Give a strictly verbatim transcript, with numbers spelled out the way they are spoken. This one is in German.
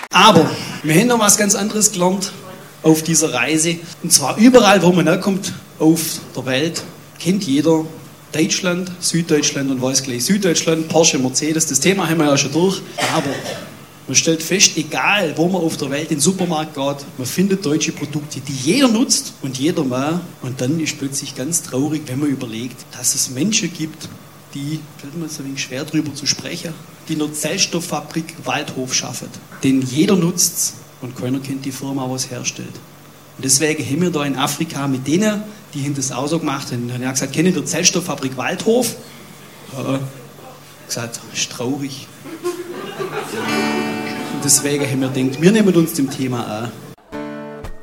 Aber wir haben noch was ganz anderes gelernt auf dieser Reise. Und zwar überall, wo man herkommt auf der Welt, kennt jeder Deutschland, Süddeutschland und weiß gleich Süddeutschland, Porsche, Mercedes, das Thema haben wir ja schon durch. Aber man stellt fest, egal wo man auf der Welt in den Supermarkt geht, man findet deutsche Produkte, die jeder nutzt und jeder mal. Und dann ist plötzlich ganz traurig, wenn man überlegt, dass es Menschen gibt, die, fällt mir so ein wenig schwer drüber zu sprechen, die in der Zellstofffabrik Waldhof schaffen. Den jeder nutzt und keiner kennt die Firma, die es herstellt. Und deswegen haben wir da in Afrika mit denen, die haben das auch so gemacht haben, haben gesagt, kennen die Zellstofffabrik Waldhof? Ja. Gesagt, ist traurig. Und deswegen haben wir gedacht, wir nehmen uns dem Thema an.